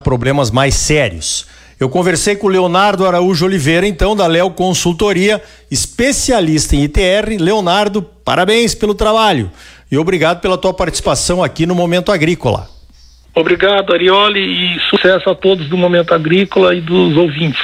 problemas mais sérios. Eu conversei com o Leonardo Araújo Oliveira, então, da Léo Consultoria, especialista em ITR. Leonardo, parabéns pelo trabalho e obrigado pela tua participação aqui no Momento Agrícola. Obrigado, Arioli, e sucesso a todos do Momento Agrícola e dos ouvintes.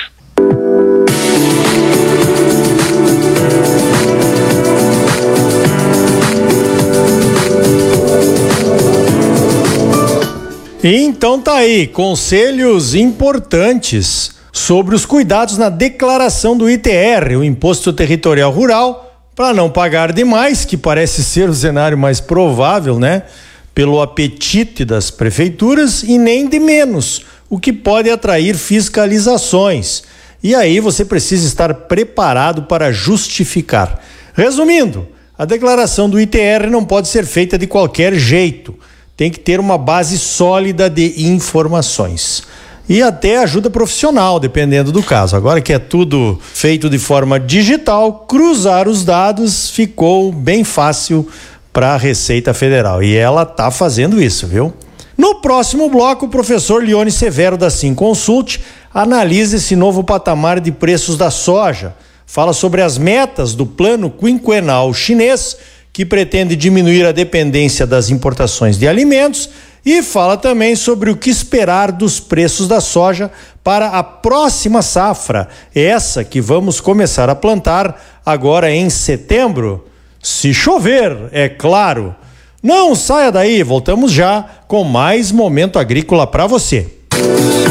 Então tá aí, conselhos importantes sobre os cuidados na declaração do ITR, o Imposto Territorial Rural, para não pagar demais, que parece ser o cenário mais provável, né? Pelo apetite das prefeituras, e nem de menos, o que pode atrair fiscalizações. E aí você precisa estar preparado para justificar. Resumindo, a declaração do ITR não pode ser feita de qualquer jeito. Tem que ter uma base sólida de informações. E até ajuda profissional, dependendo do caso. Agora que é tudo feito de forma digital, cruzar os dados ficou bem fácil para a Receita Federal. E ela está fazendo isso, viu? No próximo bloco, o professor Leone Severo da Simconsult analisa esse novo patamar de preços da soja. Fala sobre as metas do plano quinquenal chinês, que pretende diminuir a dependência das importações de alimentos, e fala também sobre o que esperar dos preços da soja para a próxima safra, essa que vamos começar a plantar agora em setembro. Se chover, é claro. Não saia daí, voltamos já com mais Momento Agrícola para você.